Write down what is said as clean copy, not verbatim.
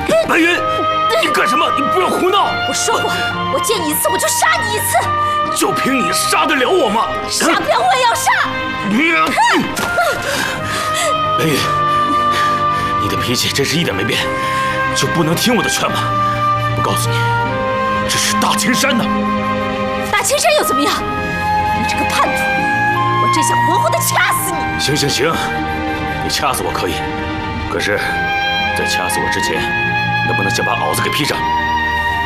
白云，你干什么？你不要胡闹！ 我说过，我见你一次我就杀你一次。 就凭你杀得了我吗？ 杀不了我也要杀！ 白云，你的脾气真是一点没变，就不能听我的劝吗？我告诉你，这是大青山呢。 大青山又怎么样？你这个叛徒，我真想活活的掐死你！ 行行行，你掐死我可以，可是，在掐死我之前，能不能先把袄子给披上？